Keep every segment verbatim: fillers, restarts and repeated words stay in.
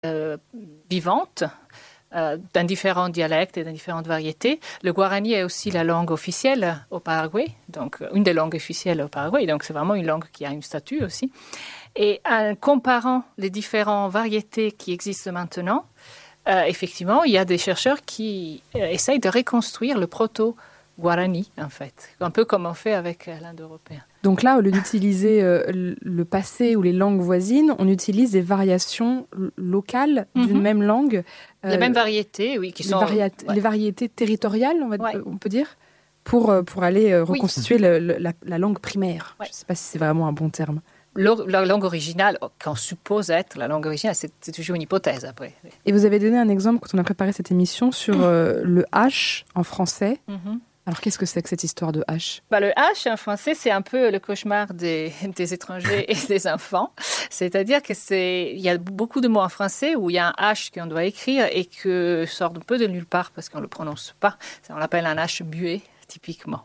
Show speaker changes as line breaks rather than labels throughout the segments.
euh, vivantes, euh, dans différents dialectes et dans différentes variétés. Le guarani est aussi la langue officielle au Paraguay, donc une des langues officielles au Paraguay, donc c'est vraiment une langue qui a une statut aussi. Et en comparant les différentes variétés qui existent maintenant, euh, effectivement, il y a des chercheurs qui euh, essayent de reconstruire le proto-guarani, en fait, un peu comme on fait avec euh, l'indo-européen.
Donc là, au lieu d'utiliser euh, le passé ou les langues voisines, on utilise des variations locales mm-hmm. d'une même langue.
Euh, les mêmes variétés, oui. Qui
les,
sont,
varia-
ouais.
les variétés territoriales, on, va,
ouais.
on peut dire, pour, pour aller euh, reconstituer oui. le, le, la, la langue primaire. Ouais. Je ne sais pas si c'est vraiment un bon terme.
La langue originale, qu'on suppose être la langue originale, c'est, c'est toujours une hypothèse après.
Et vous avez donné un exemple quand on a préparé cette émission sur euh, le H en français. Mm-hmm. Alors qu'est-ce que c'est que cette histoire de H ?
Bah, le H en français, c'est un peu le cauchemar des, des étrangers et des enfants. C'est-à-dire que c'est, il y a beaucoup de mots en français où il y a un H qu'on doit écrire et que sort un peu de nulle part parce qu'on ne le prononce pas. On l'appelle un H muet, typiquement.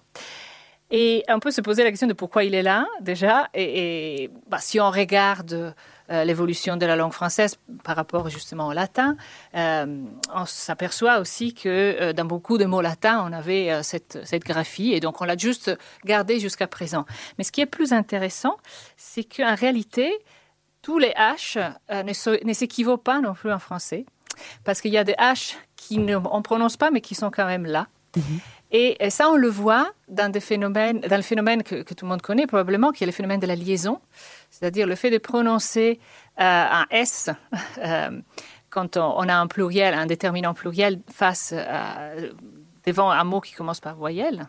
Et on peut se poser la question de pourquoi il est là, déjà. Et, et bah, si on regarde euh, l'évolution de la langue française par rapport justement au latin, euh, on s'aperçoit aussi que euh, dans beaucoup de mots latins, on avait euh, cette, cette graphie. Et donc, on l'a juste gardée jusqu'à présent. Mais ce qui est plus intéressant, c'est qu'en réalité, tous les H euh, ne, so, ne s'équivaut pas non plus en français. Parce qu'il y a des H qu'on ne prononce pas, mais qui sont quand même là. Mmh. Et ça, on le voit dans, des phénomènes, dans le phénomène que, que tout le monde connaît probablement, qui est le phénomène de la liaison, c'est-à-dire le fait de prononcer euh, un S euh, quand on, on a un pluriel, un déterminant pluriel face à, devant un mot qui commence par voyelle.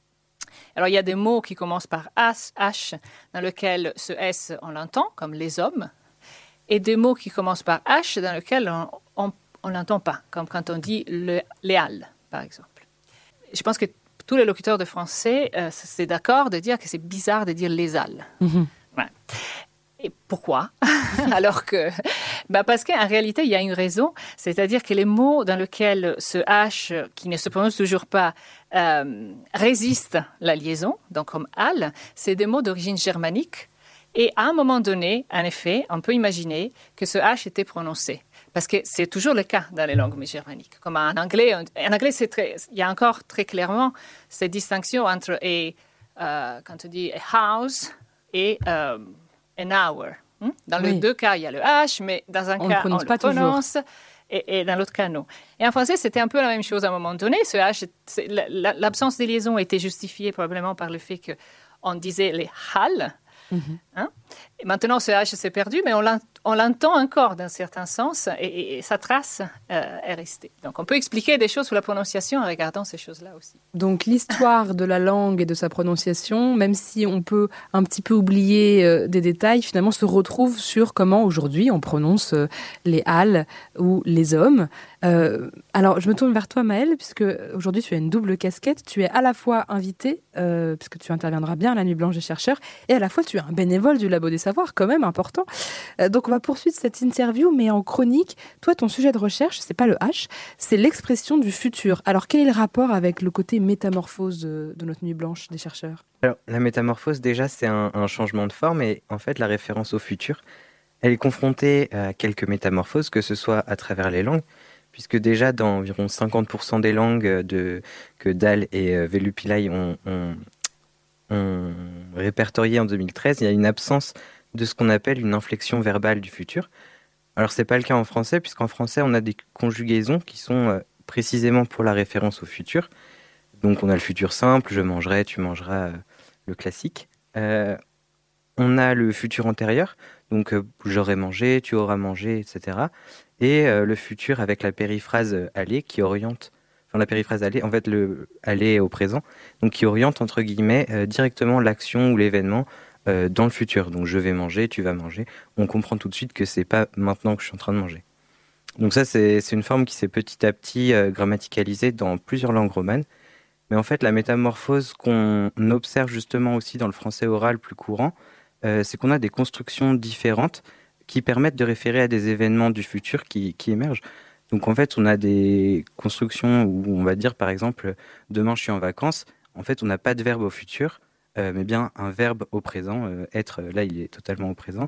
Alors, il y a des mots qui commencent par H, H dans lesquels ce S, on l'entend, comme les hommes, et des mots qui commencent par H dans lesquels on ne l'entend pas, comme quand on dit le, les halles, par exemple. Je pense que tous les locuteurs de français, euh, c'est d'accord de dire que c'est bizarre de dire les halles. Mm-hmm. Ouais. Et pourquoi ? Alors que, bah parce qu'en réalité, il y a une raison, c'est-à-dire que les mots dans lesquels ce H, qui ne se prononce toujours pas, euh, résistent la liaison, donc comme halle, c'est des mots d'origine germanique. Et à un moment donné, en effet, on peut imaginer que ce H était prononcé. Parce que c'est toujours le cas dans les langues germaniques. Comme en anglais, en anglais c'est très, il y a encore très clairement cette distinction entre a, euh, quand on dit a house et euh, an hour. Dans oui. les deux cas, il y a le H, mais dans un
on
cas,
prononce
on
pas
le prononce et, et dans l'autre cas, non. Et en français, c'était un peu la même chose à un moment donné. Ce H, l'absence de liaison était justifiée probablement par le fait qu'on disait les halles. Mm-hmm. Hein? Et maintenant, ce H s'est perdu, mais on l'entend, on l'entend encore d'un certain sens et, et, et sa trace euh, est restée. Donc, on peut expliquer des choses sur la prononciation en regardant ces choses-là aussi.
Donc, l'histoire de la langue et de sa prononciation, même si on peut un petit peu oublier euh, des détails, finalement, se retrouve sur comment aujourd'hui on prononce euh, les halles ou les hommes. Euh, alors, je me tourne vers toi, Maëlle, puisque aujourd'hui tu as une double casquette. Tu es à la fois invitée, euh, puisque tu interviendras bien à la Nuit Blanche des chercheurs, et à la fois tu es un bénévole du Labo des Savoirs, quand même important. Euh, donc, on va poursuivre cette interview, mais en chronique. Toi, ton sujet de recherche, c'est pas le H, c'est l'expression du futur. Alors, quel est le rapport avec le côté métamorphose de, de notre Nuit Blanche des chercheurs ?
Alors, la métamorphose, déjà, c'est un, un changement de forme, et en fait, la référence au futur, elle est confrontée à quelques métamorphoses, que ce soit à travers les langues, puisque déjà dans environ cinquante pour cent des langues de, que Dahl et euh, Velupillai ont, ont, ont répertoriées en deux mille treize, il y a une absence de ce qu'on appelle une inflexion verbale du futur. Alors c'est pas le cas en français, puisqu'en français on a des conjugaisons qui sont euh, précisément pour la référence au futur. Donc on a le futur simple, je mangerai, tu mangeras, euh, le classique. Euh, on a le futur antérieur, donc euh, j'aurai mangé, tu auras mangé, et cetera. Et euh, le futur avec la périphrase euh, aller qui oriente, enfin la périphrase aller, en fait le aller au présent, donc qui oriente entre guillemets euh, directement l'action ou l'événement euh, dans le futur. Donc je vais manger, tu vas manger. On comprend tout de suite que c'est pas maintenant que je suis en train de manger. Donc ça c'est, c'est une forme qui s'est petit à petit euh, grammaticalisée dans plusieurs langues romanes. Mais en fait la métamorphose qu'on observe justement aussi dans le français oral plus courant, euh, c'est qu'on a des constructions différentes qui permettent de référer à des événements du futur qui, qui émergent. Donc en fait, on a des constructions où on va dire, par exemple, demain je suis en vacances. En fait, on n'a pas de verbe au futur, euh, mais bien un verbe au présent. Euh, être, là, il est totalement au présent.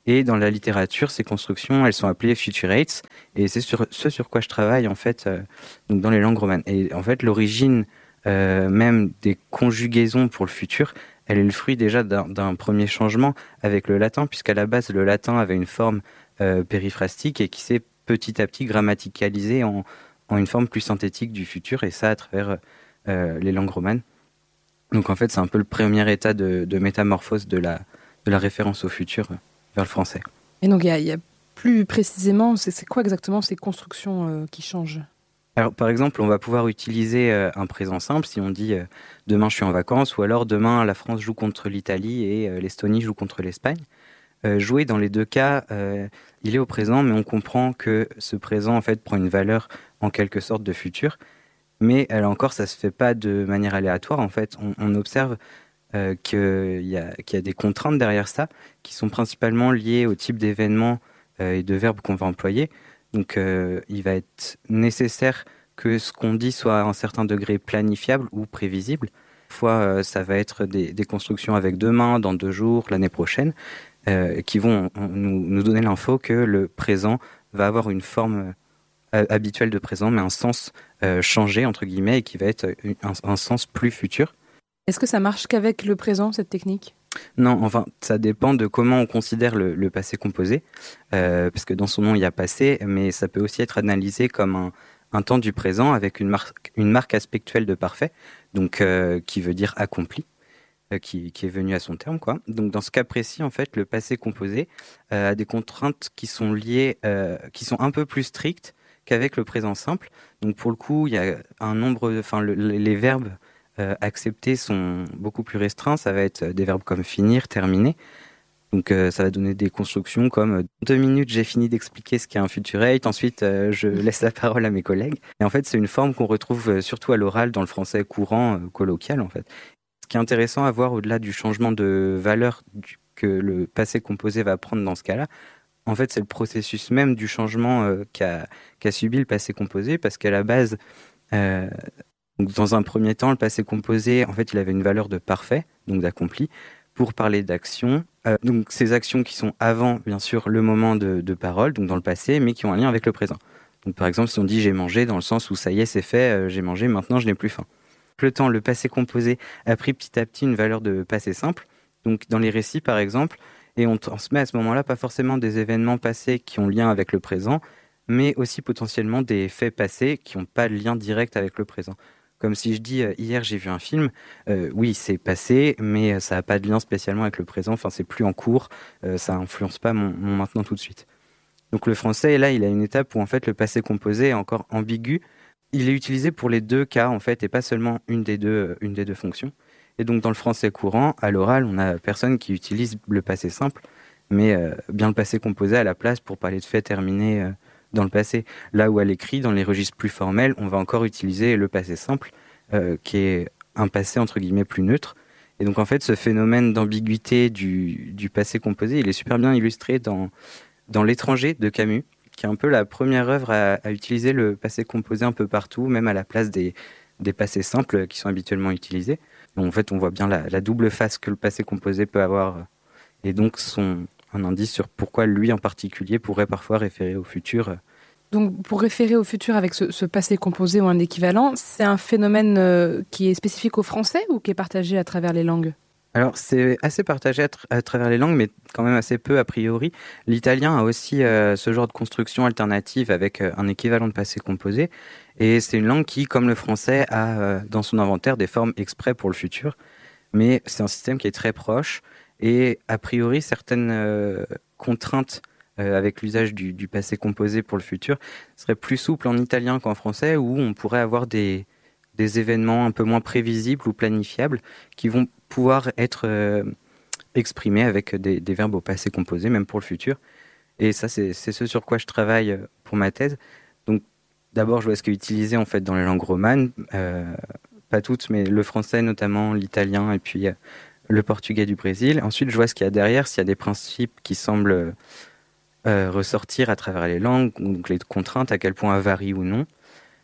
Et dans la littérature, ces constructions, elles sont appelées futurates. Et c'est sur ce sur quoi je travaille, en fait, euh, donc dans les langues romanes. Et en fait, l'origine euh, même des conjugaisons pour le futur, elle est le fruit déjà d'un, d'un premier changement avec le latin, puisqu'à la base, le latin avait une forme euh, périphrastique et qui s'est petit à petit grammaticalisé en, en une forme plus synthétique du futur, et ça à travers euh, les langues romanes. Donc en fait, c'est un peu le premier état de, de métamorphose de la, de la référence au futur vers le français.
Et donc, il y a, y a plus précisément, c'est, c'est quoi exactement ces constructions euh, qui changent ?
Alors, par exemple, on va pouvoir utiliser euh, un présent simple si on dit euh, « demain je suis en vacances » ou alors « demain la France joue contre l'Italie et euh, l'Estonie joue contre l'Espagne ». Euh, jouer dans les deux cas, euh, il est au présent, mais on comprend que ce présent en fait prend une valeur en quelque sorte de futur. Mais là encore, ça se fait pas de manière aléatoire. En fait, on, on observe euh, qu'il y a, qu'il y a des contraintes derrière ça, qui sont principalement liées au type d'événements euh, et de verbes qu'on va employer. Donc, euh, il va être nécessaire que ce qu'on dit soit à un certain degré planifiable ou prévisible. Parfois, euh, ça va être des, des constructions avec demain, dans deux jours, l'année prochaine, euh, qui vont on, nous, nous donner l'info que le présent va avoir une forme euh, habituelle de présent, mais un sens euh, changé, entre guillemets, et qui va être un, un sens plus futur.
Est-ce que ça marche qu'avec le présent, cette technique ?
Non, enfin, ça dépend de comment on considère le, le passé composé, euh, parce que dans son nom, il y a passé, mais ça peut aussi être analysé comme un, un temps du présent avec une marque, une marque aspectuelle de parfait, donc euh, qui veut dire accompli, euh, qui, qui est venu à son terme, quoi. Donc dans ce cas précis, en fait, le passé composé euh, a des contraintes qui sont liées, euh, qui sont un peu plus strictes qu'avec le présent simple. Donc pour le coup, il y a un nombre, enfin, le, les verbes Euh, acceptés sont beaucoup plus restreints. Ça va être des verbes comme finir, terminer. Donc euh, ça va donner des constructions comme euh, deux minutes, j'ai fini d'expliquer ce qu'est un futurate. Ensuite, euh, je laisse la parole à mes collègues. Et en fait, c'est une forme qu'on retrouve euh, surtout à l'oral dans le français courant, euh, colloquial en fait. Ce qui est intéressant à voir au-delà du changement de valeur du, que le passé composé va prendre dans ce cas-là, en fait, c'est le processus même du changement euh, qu'a, qu'a subi le passé composé, parce qu'à la base, euh, donc, dans un premier temps, le passé composé, en fait, il avait une valeur de parfait, donc d'accompli, pour parler d'actions. Euh, donc, ces actions qui sont avant, bien sûr, le moment de, de parole, donc dans le passé, mais qui ont un lien avec le présent. Donc, par exemple, si on dit j'ai mangé, dans le sens où ça y est, c'est fait, euh, j'ai mangé, maintenant je n'ai plus faim. Le temps, le passé composé a pris petit à petit une valeur de passé simple. Donc, dans les récits, par exemple, et on transmet à ce moment-là pas forcément des événements passés qui ont lien avec le présent, mais aussi potentiellement des faits passés qui n'ont pas de lien direct avec le présent. Comme si je dis euh, hier j'ai vu un film, euh, oui c'est passé, mais ça n'a pas de lien spécialement avec le présent, enfin c'est plus en cours, euh, ça influence pas mon, mon maintenant tout de suite. Donc le français là il a une étape où en fait le passé composé est encore ambigu, il est utilisé pour les deux cas en fait et pas seulement une des deux, une des deux fonctions. Et donc dans le français courant, à l'oral, on a personne qui utilise le passé simple, mais euh, bien le passé composé à la place pour parler de faits terminés euh, dans le passé. Là où à l'écrit, dans les registres plus formels, on va encore utiliser le passé simple, euh, qui est un passé entre guillemets plus neutre. Et donc en fait, ce phénomène d'ambiguïté du, du passé composé, il est super bien illustré dans, dans L'Étranger de Camus, qui est un peu la première œuvre à, à utiliser le passé composé un peu partout, même à la place des, des passés simples qui sont habituellement utilisés. Donc en fait, on voit bien la, la double face que le passé composé peut avoir, et donc son, un indice sur pourquoi lui en particulier pourrait parfois référer au futur.
Donc pour référer au futur avec ce, ce passé composé ou un équivalent, c'est un phénomène euh, qui est spécifique au français ou qui est partagé à travers les langues ?
Alors c'est assez partagé à, tra- à travers les langues, mais quand même assez peu a priori. L'italien a aussi euh, ce genre de construction alternative avec euh, un équivalent de passé composé, et c'est une langue qui, comme le français, a euh, dans son inventaire des formes exprès pour le futur, mais c'est un système qui est très proche, et a priori certaines euh, contraintes euh, avec l'usage du, du passé composé pour le futur seraient plus souples en italien qu'en français, où on pourrait avoir des, des événements un peu moins prévisibles ou planifiables qui vont pouvoir être euh, exprimés avec des, des verbes au passé composé, même pour le futur. Et ça, c'est, c'est ce sur quoi je travaille pour ma thèse. Donc, d'abord, je vois ce qui est utilisé en fait dans les langues romanes, euh, pas toutes, mais le français notamment, l'italien et puis euh, le portugais du Brésil. Ensuite, je vois ce qu'il y a derrière, s'il y a des principes qui semblent euh, ressortir à travers les langues, donc les contraintes, à quel point elles varient ou non,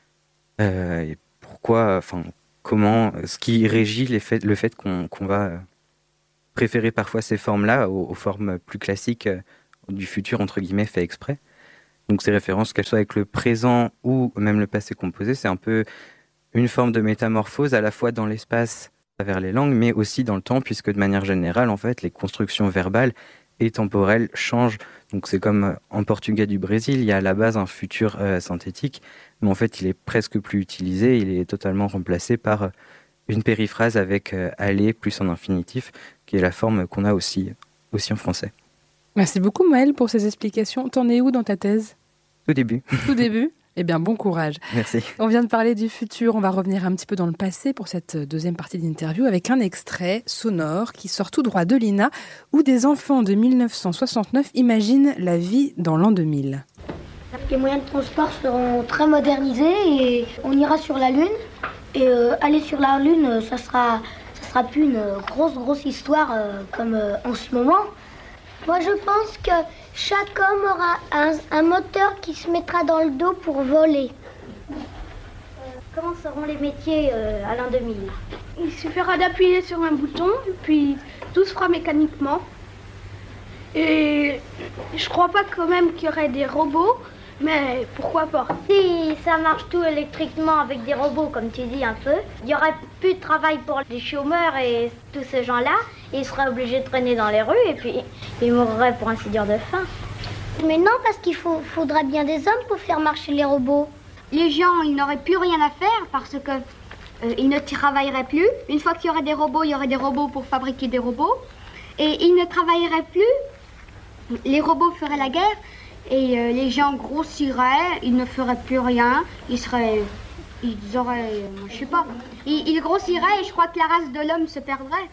euh, et pourquoi, enfin, comment, ce qui régit les faits, le fait qu'on, qu'on va préférer parfois ces formes-là aux, aux formes plus classiques du futur, entre guillemets, fait exprès. Donc ces références, qu'elles soient avec le présent ou même le passé composé, c'est un peu une forme de métamorphose à la fois dans l'espace à travers les langues, mais aussi dans le temps, puisque de manière générale, en fait, les constructions verbales et temporelles changent. Donc c'est comme en portugais du Brésil, il y a à la base un futur euh, synthétique, mais en fait, il est presque plus utilisé, il est totalement remplacé par une périphrase avec euh, aller plus en infinitif, qui est la forme qu'on a aussi, aussi en français.
Merci beaucoup Maëlle pour ces explications. T'en es où dans ta thèse ?
Au début.
Tout début ? Eh bien, bon courage.
Merci.
On vient de parler du futur, on va revenir un petit peu dans le passé pour cette deuxième partie d'interview avec un extrait sonore qui sort tout droit de l'I N A où des enfants de dix-neuf cent soixante-neuf imaginent la vie dans l'an deux mille.
Les moyens de transport seront très modernisés et on ira sur la Lune. Et euh, aller sur la Lune, ça sera, ça sera plus une grosse, grosse histoire euh, comme euh, en ce moment. Moi, je pense que chaque homme aura un, un moteur qui se mettra dans le dos pour voler. Euh, comment seront les métiers euh, à l'an deux mille ?
Il suffira d'appuyer sur un bouton, puis tout se fera mécaniquement. Et je crois pas quand même qu'il y aurait des robots, mais pourquoi pas ?
Si ça marche tout électriquement avec des robots, comme tu dis un peu, il y aurait plus de travail pour les chômeurs et tous ces gens-là. Ils seraient obligés de traîner dans les rues et puis ils mourraient pour ainsi dire de faim.
Mais non, parce qu'il faut, faudra bien des hommes pour faire marcher les robots.
Les gens, ils n'auraient plus rien à faire parce que euh, ils ne travailleraient plus. Une fois qu'il y aurait des robots, il y aurait des robots pour fabriquer des robots. Et ils ne travailleraient plus. Les robots feraient la guerre et euh, les gens grossiraient. Ils ne feraient plus rien. Ils seraient, ils auraient, euh, je sais pas. Ils, ils grossiraient et je crois que la race de l'homme se perdrait.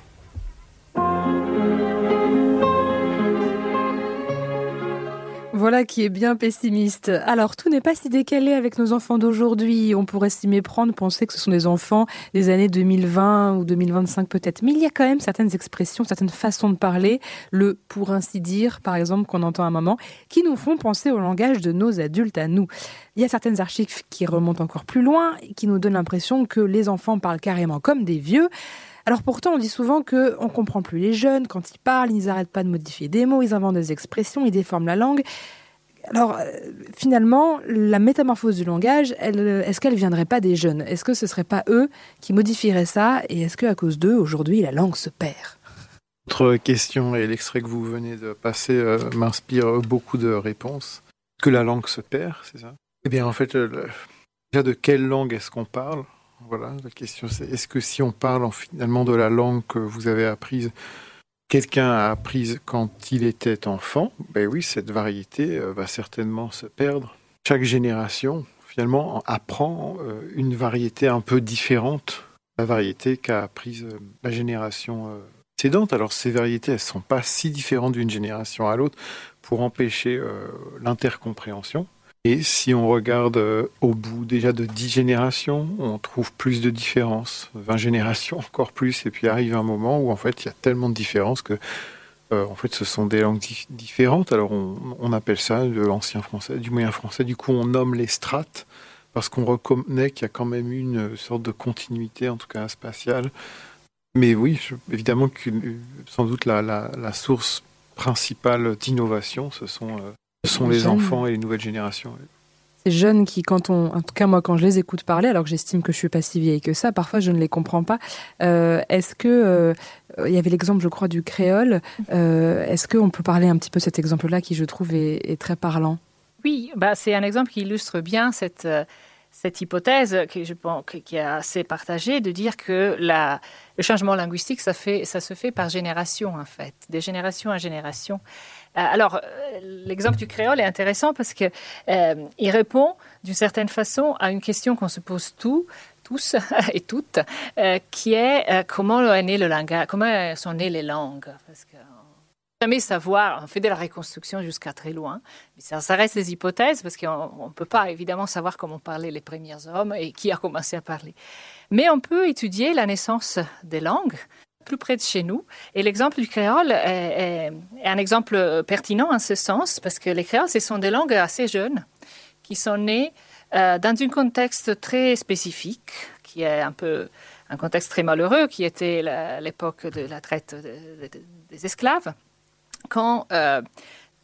Voilà qui est bien pessimiste. Alors, tout n'est pas si décalé avec nos enfants d'aujourd'hui. On pourrait s'y méprendre, penser que ce sont des enfants des années deux mille vingt ou deux mille vingt-cinq peut-être. Mais il y a quand même certaines expressions, certaines façons de parler, le « pour ainsi dire », par exemple, qu'on entend à un moment, qui nous font penser au langage de nos adultes à nous. Il y a certaines archives qui remontent encore plus loin, qui nous donnent l'impression que les enfants parlent carrément comme des vieux. Alors pourtant, on dit souvent qu'on ne comprend plus les jeunes. Quand ils parlent, ils n'arrêtent pas de modifier des mots, ils inventent des expressions, ils déforment la langue. Alors, euh, finalement, la métamorphose du langage, elle, est-ce qu'elle ne viendrait pas des jeunes ? Est-ce que ce ne serait pas eux qui modifieraient ça ? Et est-ce qu'à cause d'eux, aujourd'hui, la langue se perd ?
Autre question, et l'extrait que vous venez de passer euh, m'inspire beaucoup de réponses. Est-ce que la langue se perd, c'est ça ? Eh bien, en fait, euh, le... déjà, de quelle langue est-ce qu'on parle ? Voilà, la question c'est, est-ce que si on parle finalement de la langue que vous avez apprise, quelqu'un a apprise quand il était enfant, ben oui, cette variété euh, va certainement se perdre. Chaque génération, finalement, apprend euh, une variété un peu différente, la variété qu'a apprise euh, la génération euh, précédente. Alors ces variétés, elles ne sont pas si différentes d'une génération à l'autre pour empêcher euh, l'intercompréhension. Et si on regarde euh, au bout déjà de dix générations, on trouve plus de différences, vingt générations encore plus, et puis arrive un moment où en fait il y a tellement de différences que euh, en fait ce sont des langues dif- différentes. Alors on, on appelle ça de l'ancien français, du moyen français. Du coup on nomme les strates parce qu'on reconnaît qu'il y a quand même une sorte de continuité, en tout cas spatiale. Mais oui, je, évidemment que sans doute la, la, la source principale d'innovation, ce sont euh, Ce sont les
jeunes.
enfants et les nouvelles générations.
Ces jeunes qui, quand on, en tout cas moi, quand je les écoute parler, alors que j'estime que je suis pas si vieille que ça, parfois je ne les comprends pas. Euh, est-ce que euh, il y avait l'exemple, je crois, du créole. Euh, est-ce qu'on peut parler un petit peu de cet exemple-là qui, je trouve, est, est très parlant ?
Oui, bah c'est un exemple qui illustre bien cette euh, cette hypothèse que je pense qui est assez partagée de dire que la, le changement linguistique ça fait ça se fait par génération en fait, des générations à génération. Alors, l'exemple du créole est intéressant parce qu'il euh, répond d'une certaine façon à une question qu'on se pose tous, tous et toutes, euh, qui est euh, comment est né le langage, comment sont nées les langues. Parce que jamais savoir, on fait de la reconstruction jusqu'à très loin, mais ça, ça reste des hypothèses parce qu'on ne peut pas évidemment savoir comment parlaient les premiers hommes et qui a commencé à parler. Mais on peut étudier la naissance des langues plus près de chez nous. Et l'exemple du créole est, est, est un exemple pertinent en ce sens, parce que les créoles, ce sont des langues assez jeunes, qui sont nées euh, dans un contexte très spécifique, qui est un peu un contexte très malheureux, qui était la, l'époque de la traite de, de, de, des esclaves, quand euh,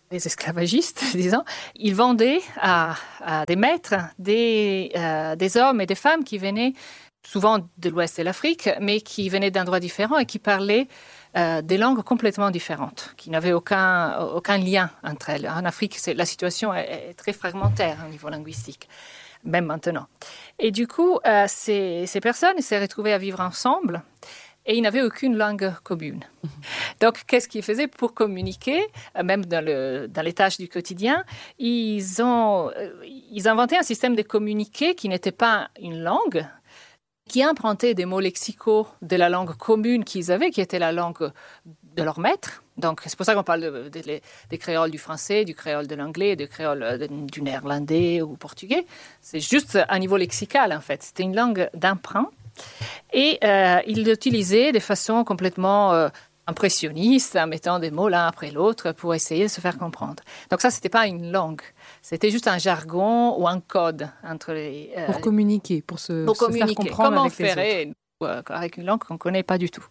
les esclavagistes, disons, ils vendaient à, à des maîtres des, euh, des hommes et des femmes qui venaient souvent de l'Ouest de l'Afrique, mais qui venaient d'endroits différents et qui parlaient euh, des langues complètement différentes, qui n'avaient aucun, aucun lien entre elles. En Afrique, c'est, la situation est, est très fragmentaire au niveau linguistique, même maintenant. Et du coup, euh, ces, ces personnes s'est retrouvées à vivre ensemble et ils n'avaient aucune langue commune. Mmh. Donc, qu'est-ce qu'ils faisaient pour communiquer, même dans, le, dans les tâches du quotidien? Ils ont euh, ils inventaient un système de communiquer qui n'était pas une langue, qui empruntait des mots lexicaux de la langue commune qu'ils avaient, qui était la langue de leur maître. Donc, c'est pour ça qu'on parle de, de, de, des créoles du français, du créole de l'anglais, du créole de, du néerlandais ou portugais. C'est juste un niveau lexical, en fait. C'était une langue d'emprunt. Et euh, ils l'utilisaient de façon complètement euh, impressionniste, en mettant des mots l'un après l'autre pour essayer de se faire comprendre. Donc ça, ce n'était pas une langue. C'était juste un jargon ou un code entre les... Euh,
pour communiquer, pour se,
pour
se
communiquer,
faire comprendre
comme
avec
on ferait
les
autres. Avec une langue qu'on ne connaît pas du tout.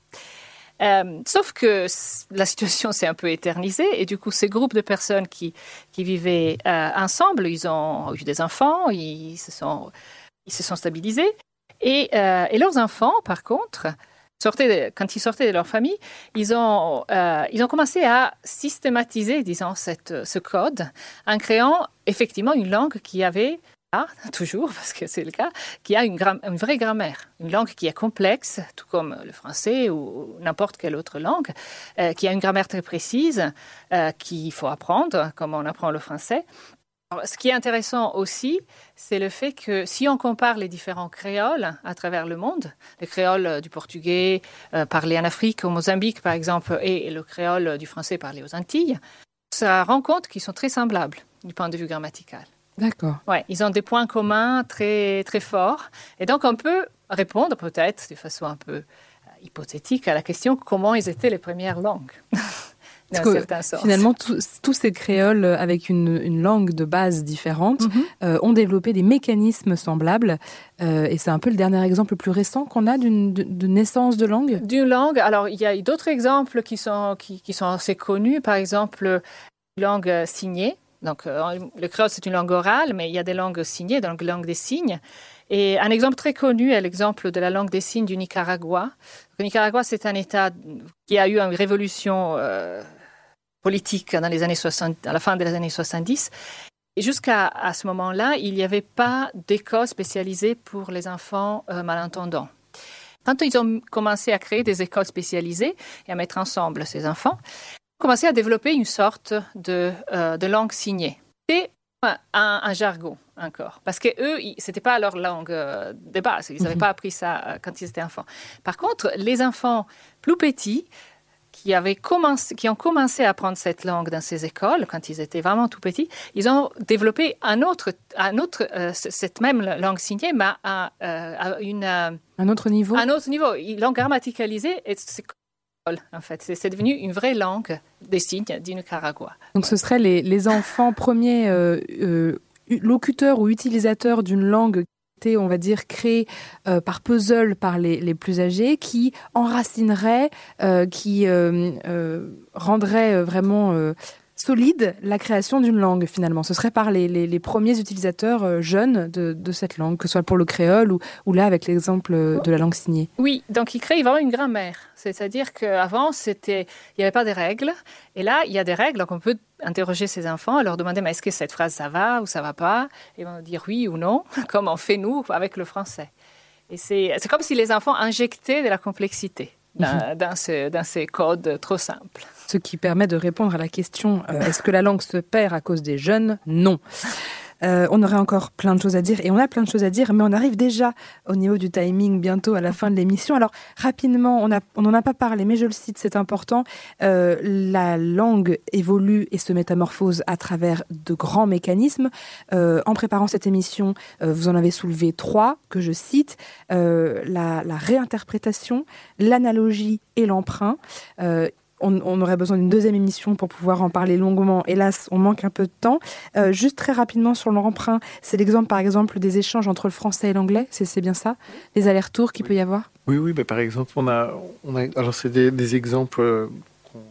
Euh, sauf que la situation s'est un peu éternisée et du coup, ces groupes de personnes qui, qui vivaient euh, ensemble, ils ont eu des enfants, ils se sont, ils se sont stabilisés. Et, euh, et leurs enfants, par contre, sortaient de, quand ils sortaient de leur famille, ils ont, euh, ils ont commencé à systématiser, disons, cette, ce code en créant effectivement une langue qui avait, ah, toujours, parce que c'est le cas, qui a une, gra- une vraie grammaire. Une langue qui est complexe, tout comme le français ou n'importe quelle autre langue, euh, qui a une grammaire très précise, euh, qu'il faut apprendre, comme on apprend le français. Alors, ce qui est intéressant aussi, c'est le fait que si on compare les différents créoles à travers le monde, le créole du portugais euh, parlé en Afrique, au Mozambique par exemple, et le créole du français parlé aux Antilles, ça rend compte qu'ils sont très semblables du point de vue grammatical.
D'accord.
Ouais, ils ont des points communs très, très forts. Et donc, on peut répondre peut-être de façon un peu hypothétique à la question comment ils étaient les premières langues.
Parce que finalement, tous, tous ces créoles avec une, une langue de base différente mm-hmm. euh, ont développé des mécanismes semblables. Euh, et c'est un peu le dernier exemple le plus récent qu'on a d'une de, de naissance de langue.
D'une langue. Alors, il y a d'autres exemples qui sont, qui, qui sont assez connus. Par exemple, une langue signée. Donc, euh, le créole, c'est une langue orale, mais il y a des langues signées, donc langue des signes. Et un exemple très connu est l'exemple de la langue des signes du Nicaragua. Le Nicaragua, c'est un État qui a eu une révolution euh, politique dans les années soixante, à la fin des années soixante-dix. Et jusqu'à à ce moment-là, il n'y avait pas d'école spécialisée pour les enfants euh, malentendants. Quand ils ont commencé à créer des écoles spécialisées et à mettre ensemble ces enfants, ils ont commencé à développer une sorte de, euh, de langue signée. C'est un, un jargon encore, parce que eux, c'était pas leur langue euh, de base. Ils n'avaient pas appris ça euh, quand ils étaient enfants. Par contre, les enfants plus petits qui, avaient commencé, qui ont commencé à apprendre cette langue dans ces écoles, quand ils étaient vraiment tout petits, ils ont développé un autre, un autre, euh, cette même langue signée, mais à, euh, à une, euh,
un autre niveau.
Un autre niveau. Ils l'ont grammaticalisée et c'est en fait, c'est, c'est devenu une vraie langue des signes du Nicaragua.
Donc, ce seraient les, les enfants premiers euh, euh, locuteurs ou utilisateurs d'une langue qui était, on va dire, créée euh, par puzzle par les, les plus âgés, qui enracineraient, euh, qui euh, euh, rendraient vraiment euh, solide la création d'une langue, finalement. Ce serait par les, les, les premiers utilisateurs euh, jeunes de, de cette langue, que ce soit pour le créole ou, ou là avec l'exemple de la langue signée.
Oui, donc ils créent vraiment une grammaire. C'est-à-dire qu'avant, c'était, il n'y avait pas de règles. Et là, il y a des règles. Donc on peut interroger ces enfants, leur demander mais est-ce que cette phrase, ça va ou ça ne va pas? Et ils vont dire oui ou non, comme on fait nous avec le français. Et c'est, c'est comme si les enfants injectaient de la complexité dans, dans, ce, dans ces codes trop simples.
Ce qui permet de répondre à la question euh, est-ce que la langue se perd à cause des jeunes? Non. Euh, on aurait encore plein de choses à dire et on a plein de choses à dire, mais on arrive déjà au niveau du timing bientôt à la fin de l'émission. Alors rapidement, on a, on n'en a pas parlé, mais je le cite, c'est important. Euh, la langue évolue et se métamorphose à travers de grands mécanismes. Euh, en préparant cette émission, euh, vous en avez soulevé trois que je cite euh, la, la réinterprétation, l'analogie et l'emprunt. Euh, On, on aurait besoin d'une deuxième émission pour pouvoir en parler longuement. Hélas, on manque un peu de temps. Euh, juste très rapidement sur l'emprunt, c'est l'exemple, par exemple, des échanges entre le français et l'anglais. C'est, c'est bien ça? Les allers-retours qu'il oui. peut y avoir?
Oui, oui. Bah, par exemple, on a, on a alors c'est des, des exemples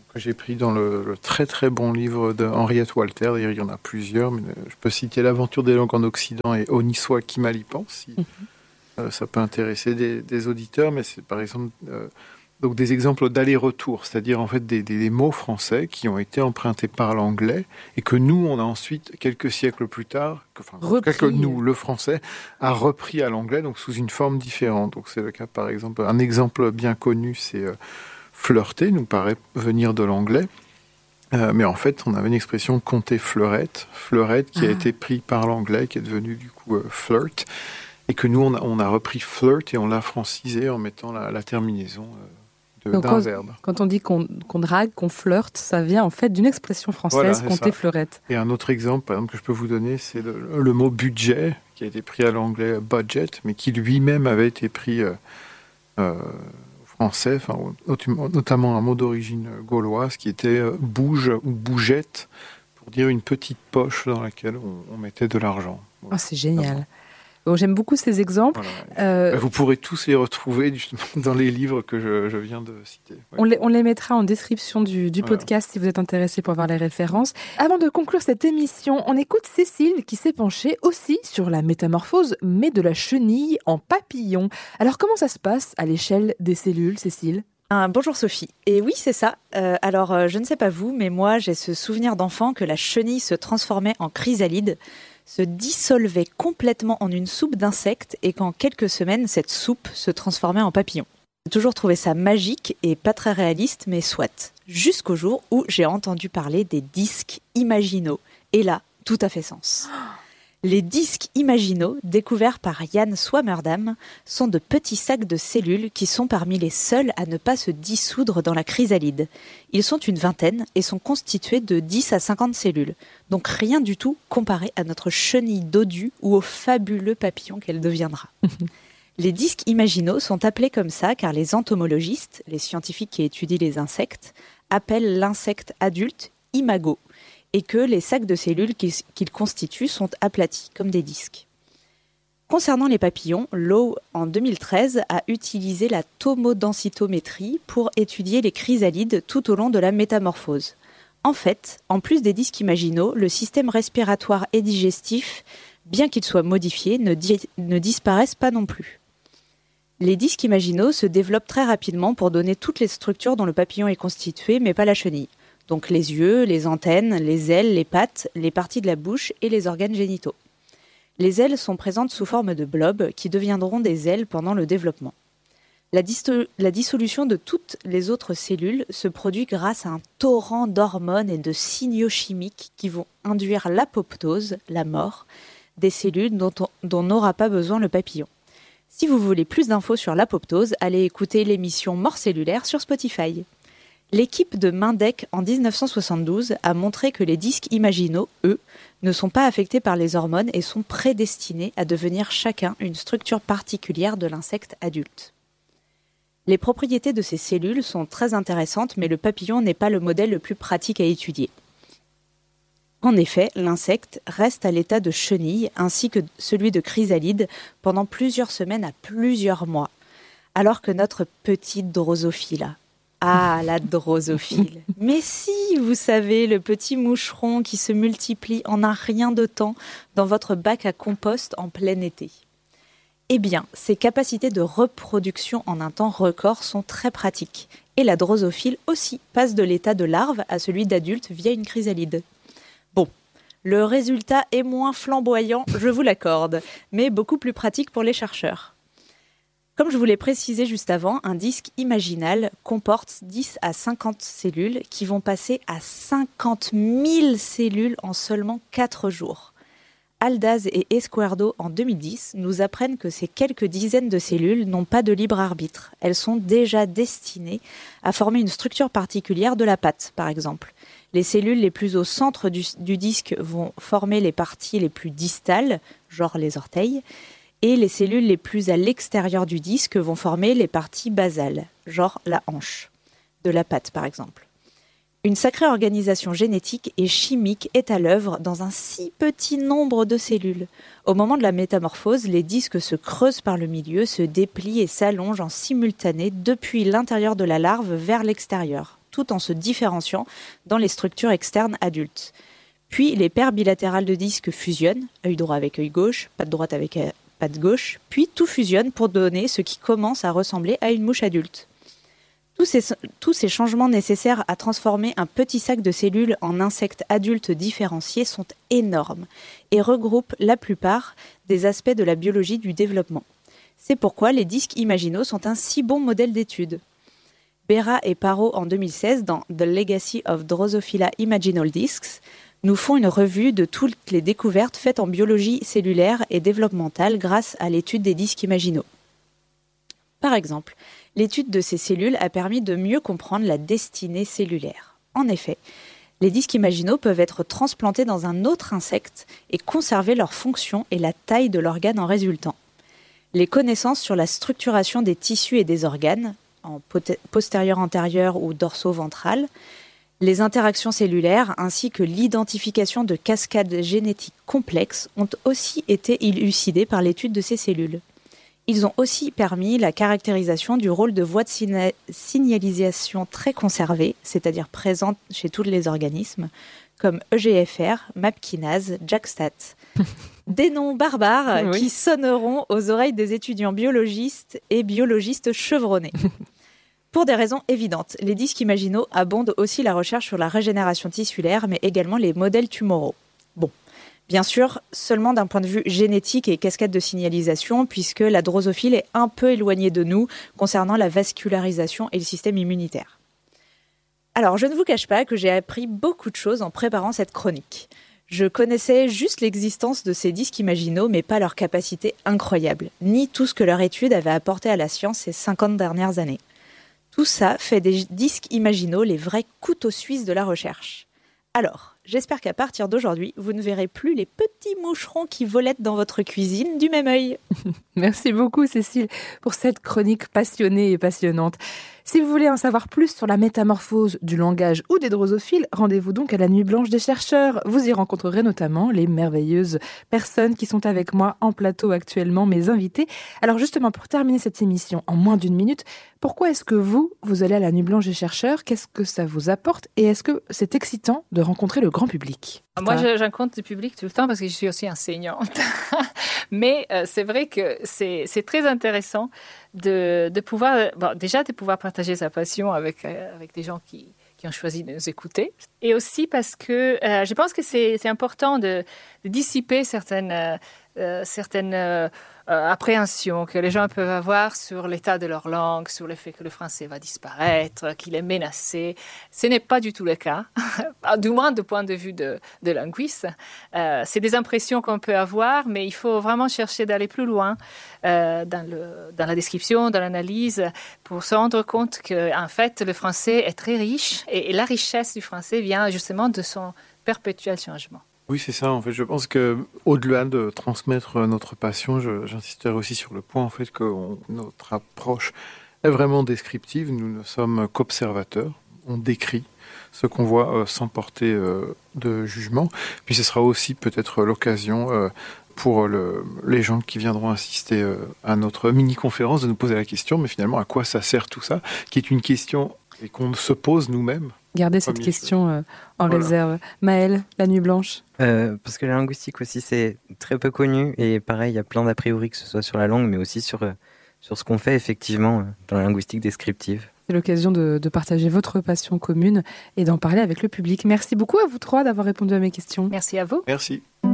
que j'ai pris dans le, le très très bon livre de Henriette Walter. D'ailleurs, il y en a plusieurs, mais je peux citer L'aventure des langues en Occident et Oniswa Kimalipan, si mm-hmm. euh, ça peut intéresser des, des auditeurs. Mais c'est par exemple euh, donc des exemples d'aller-retour, c'est-à-dire en fait des, des, des mots français qui ont été empruntés par l'anglais et que nous, on a ensuite, quelques siècles plus tard, que, enfin, quelques, nous, le français, a repris à l'anglais, donc sous une forme différente. Donc c'est le cas, par exemple, un exemple bien connu, c'est euh, flirter, nous paraît venir de l'anglais. Euh, mais en fait, on avait une expression compter fleurette, fleurette qui ah. a été pris par l'anglais, qui est devenu du coup euh, flirt, et que nous, on a, on a repris flirt et on l'a francisé en mettant la, la terminaison euh, de,
Donc
d'un
quand,
verbe.
Quand on dit qu'on, qu'on drague, qu'on flirte, ça vient en fait d'une expression française,
voilà,
compter fleurette.
Et un autre exemple, par exemple, que je peux vous donner, c'est le, le mot budget, qui a été pris à l'anglais budget, mais qui lui-même avait été pris euh, euh, français, enfin, notamment un mot d'origine gauloise qui était euh, bouge ou bougette, pour dire une petite poche dans laquelle on, on mettait de l'argent.
Voilà. Oh, c'est génial. Bon, j'aime beaucoup ces exemples.
Voilà. Euh... Vous pourrez tous les retrouver justement dans les livres que je, je viens de citer. Ouais.
On, les, on les mettra en description du, du voilà. podcast si vous êtes intéressé pour voir les références. Avant de conclure cette émission, on écoute Cécile qui s'est penchée aussi sur la métamorphose, mais de la chenille en papillon. Alors comment ça se passe à l'échelle des cellules, Cécile ?
Ah, bonjour Sophie. Et oui, c'est ça. Euh, alors, euh, je ne sais pas vous, mais moi, j'ai ce souvenir d'enfant que la chenille se transformait en chrysalide, se dissolvait complètement en une soupe d'insectes et qu'en quelques semaines, cette soupe se transformait en papillon. J'ai toujours trouvé ça magique et pas très réaliste, mais soit. Jusqu'au jour où j'ai entendu parler des disques imaginaux. Et là, tout a fait sens. Les disques imaginaux, découverts par Jan Swammerdam, sont de petits sacs de cellules qui sont parmi les seuls à ne pas se dissoudre dans la chrysalide. Ils sont une vingtaine et sont constitués de dix à cinquante cellules. Donc rien du tout comparé à notre chenille dodue ou au fabuleux papillon qu'elle deviendra. Les disques imaginaux sont appelés comme ça car les entomologistes, les scientifiques qui étudient les insectes, appellent l'insecte adulte imago, et que les sacs de cellules qu'ils constituent sont aplatis, comme des disques. Concernant les papillons, Lowe, en deux mille treize, a utilisé la tomodensitométrie pour étudier les chrysalides tout au long de la métamorphose. En fait, en plus des disques imaginaux, le système respiratoire et digestif, bien qu'il soit modifié, ne, di- ne disparaissent pas non plus. Les disques imaginaux se développent très rapidement pour donner toutes les structures dont le papillon est constitué, mais pas la chenille. Donc les yeux, les antennes, les ailes, les pattes, les parties de la bouche et les organes génitaux. Les ailes sont présentes sous forme de blobs qui deviendront des ailes pendant le développement. La, disto- la dissolution de toutes les autres cellules se produit grâce à un torrent d'hormones et de signaux chimiques qui vont induire l'apoptose, la mort, des cellules dont, on, dont n'aura pas besoin le papillon. Si vous voulez plus d'infos sur l'apoptose, allez écouter l'émission Mort cellulaire sur Spotify. L'équipe de Mendec en dix-neuf cent soixante-douze a montré que les disques imaginaux, eux, ne sont pas affectés par les hormones et sont prédestinés à devenir chacun une structure particulière de l'insecte adulte. Les propriétés de ces cellules sont très intéressantes, mais le papillon n'est pas le modèle le plus pratique à étudier. En effet, l'insecte reste à l'état de chenille ainsi que celui de chrysalide pendant plusieurs semaines à plusieurs mois, alors que notre petite drosophile, ah, la drosophile. Mais si, vous savez, le petit moucheron qui se multiplie en un rien de temps dans votre bac à compost en plein été. Eh bien, ses capacités de reproduction en un temps record sont très pratiques. Et la drosophile aussi passe de l'état de larve à celui d'adulte via une chrysalide. Bon, le résultat est moins flamboyant, je vous l'accorde, mais beaucoup plus pratique pour les chercheurs. Comme je vous l'ai précisé juste avant, un disque imaginal comporte dix à cinquante cellules qui vont passer à cinquante mille cellules en seulement quatre jours. Aldaz et Esquerdo, en deux mille dix, nous apprennent que ces quelques dizaines de cellules n'ont pas de libre arbitre. Elles sont déjà destinées à former une structure particulière de la patte, par exemple. Les cellules les plus au centre du, du disque vont former les parties les plus distales, genre les orteils, et les cellules les plus à l'extérieur du disque vont former les parties basales, genre la hanche, de la patte par exemple. Une sacrée organisation génétique et chimique est à l'œuvre dans un si petit nombre de cellules. Au moment de la métamorphose, les disques se creusent par le milieu, se déplient et s'allongent en simultané depuis l'intérieur de la larve vers l'extérieur, tout en se différenciant dans les structures externes adultes. Puis les paires bilatérales de disques fusionnent, œil droit avec œil gauche, patte droite avec euh, patte gauche, puis tout fusionne pour donner ce qui commence à ressembler à une mouche adulte. Tous ces, tous ces changements nécessaires à transformer un petit sac de cellules en insectes adultes différenciés sont énormes et regroupent la plupart des aspects de la biologie du développement. C'est pourquoi les disques imaginaux sont un si bon modèle d'étude. Bera et Parot, en deux mille seize, dans The Legacy of Drosophila Imaginal Discs, nous font une revue de toutes les découvertes faites en biologie cellulaire et développementale grâce à l'étude des disques imaginaux. Par exemple, l'étude de ces cellules a permis de mieux comprendre la destinée cellulaire. En effet, les disques imaginaux peuvent être transplantés dans un autre insecte et conserver leur fonction et la taille de l'organe en résultant. Les connaissances sur la structuration des tissus et des organes, en postérieur-antérieur ou dorso-ventral, les interactions cellulaires ainsi que l'identification de cascades génétiques complexes ont aussi été élucidées par l'étude de ces cellules. Ils ont aussi permis la caractérisation du rôle de voies de signa- signalisation très conservées, c'est-à-dire présentes chez tous les organismes, comme E G F R, MAPkinase, JAK-STAT. Des noms barbares oui. qui sonneront aux oreilles des étudiants biologistes et biologistes chevronnés. Pour des raisons évidentes, les disques imaginaux abondent aussi la recherche sur la régénération tissulaire, mais également les modèles tumoraux. Bon, bien sûr, seulement d'un point de vue génétique et cascade de signalisation, puisque la drosophile est un peu éloignée de nous concernant la vascularisation et le système immunitaire. Alors, je ne vous cache pas que j'ai appris beaucoup de choses en préparant cette chronique. Je connaissais juste l'existence de ces disques imaginaux, mais pas leur capacité incroyable, ni tout ce que leur étude avait apporté à la science ces cinquante dernières années. Tout ça fait des disques imaginaux les vrais couteaux suisses de la recherche. Alors, j'espère qu'à partir d'aujourd'hui, vous ne verrez plus les petits moucherons qui volettent dans votre cuisine du même œil.
Merci beaucoup Cécile pour cette chronique passionnée et passionnante. Si vous voulez en savoir plus sur la métamorphose du langage ou des drosophiles, rendez-vous donc à la Nuit Blanche des chercheurs. Vous y rencontrerez notamment les merveilleuses personnes qui sont avec moi en plateau actuellement, mes invités. Alors justement, pour terminer cette émission en moins d'une minute, pourquoi est-ce que vous, vous allez à la Nuit Blanche des chercheurs ? Qu'est-ce que ça vous apporte ? Et est-ce que c'est excitant de rencontrer le grand public ?
Moi, je, je rencontre du public tout le temps parce que je suis aussi enseignante. Mais euh, c'est vrai que c'est, c'est très intéressant de, de pouvoir, bon, déjà de pouvoir partager sa passion avec, euh, avec des gens qui, qui ont choisi de nous écouter. Et aussi parce que euh, je pense que c'est, c'est important de, de dissiper certaines, euh, certaines euh, euh, appréhensions que les gens peuvent avoir sur l'état de leur langue, sur le fait que le français va disparaître, qu'il est menacé. Ce n'est pas du tout le cas, du moins du point de vue de, de linguiste. Euh, c'est des impressions qu'on peut avoir, mais il faut vraiment chercher d'aller plus loin euh, dans, le, dans la description, dans l'analyse, pour se rendre compte qu'en fait, le français est très riche et, et la richesse du français vient justement de son perpétuel changement.
Oui, c'est ça. En fait, je pense que au-delà de transmettre notre passion, je, j'insisterai aussi sur le point en fait que on, notre approche est vraiment descriptive. Nous ne sommes qu'observateurs. On décrit ce qu'on voit euh, sans porter euh, de jugement. Puis ce sera aussi peut-être l'occasion euh, pour le, les gens qui viendront assister euh, à notre mini-conférence de nous poser la question, mais finalement, à quoi ça sert tout ça ? Qui est une question et qu'on se pose nous-mêmes.
Gardez cette question euh, en voilà. réserve. Maëlle, la Nuit Blanche
euh, Parce que la linguistique aussi, c'est très peu connu. Et pareil, il y a plein d'a priori, que ce soit sur la langue, mais aussi sur, euh, sur ce qu'on fait effectivement euh, dans la linguistique descriptive.
C'est l'occasion de, de partager votre passion commune et d'en parler avec le public. Merci beaucoup à vous trois d'avoir répondu à mes questions.
Merci à vous.
Merci.